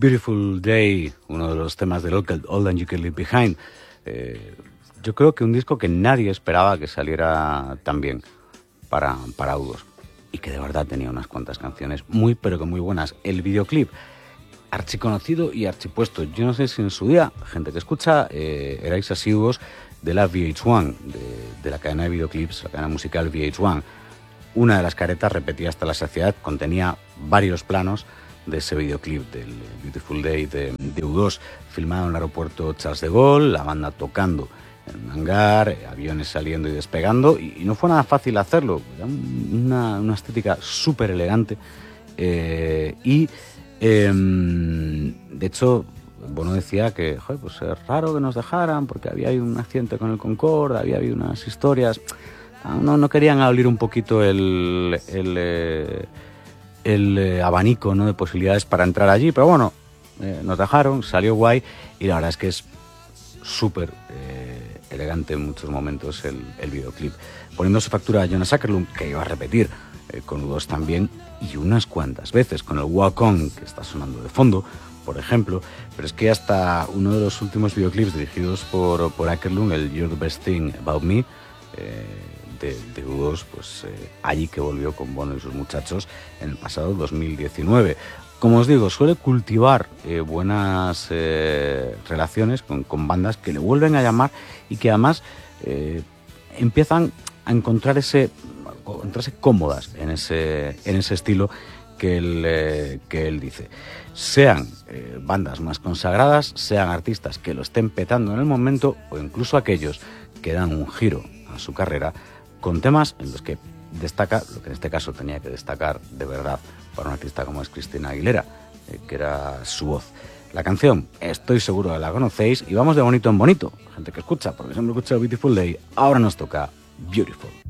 Beautiful Day, uno de los temas del All That You Can Leave Behind. Yo creo que un disco que nadie esperaba que saliera tan bien para U2 y que de verdad tenía unas cuantas canciones muy pero que muy buenas. El videoclip, archiconocido y archipuesto. Yo no sé si en su día, gente que escucha, erais asiduos de la VH1, de la cadena de videoclips, la cadena musical VH1. Una de las caretas, repetida hasta la saciedad, contenía varios planos de ese videoclip del Beautiful Day de U2, filmado en el aeropuerto Charles de Gaulle, la banda tocando en un hangar, aviones saliendo y despegando, y no fue nada fácil hacerlo. Era una estética súper elegante, de hecho, Bono decía que pues es raro que nos dejaran porque había habido un accidente con el Concorde, había habido unas historias, no querían abrir un poquito el abanico, ¿no?, de posibilidades para entrar allí, pero bueno, nos dejaron, salió guay, y la verdad es que es súper elegante en muchos momentos el videoclip, poniendo su factura a Jonas Åkerlund, que iba a repetir con U2 también, y unas cuantas veces con el Walk On, que está sonando de fondo, por ejemplo. Pero es que hasta uno de los últimos videoclips dirigidos por Åkerlund, el You're the Best Thing About Me, de U2, pues allí que volvió con Bono y sus muchachos en el pasado 2019. Como os digo, suele cultivar buenas relaciones con bandas que le vuelven a llamar y que además empiezan a encontrarse cómodas en ese estilo que él dice. Sean bandas más consagradas, sean artistas que lo estén petando en el momento, o incluso aquellos que dan un giro a su carrera con temas en los que destaca lo que en este caso tenía que destacar de verdad para un artista como es Christina Aguilera, que era su voz. La canción, estoy seguro que la conocéis, y vamos de bonito en bonito, gente que escucha, porque siempre escucha Beautiful Day. Ahora nos toca Beautiful.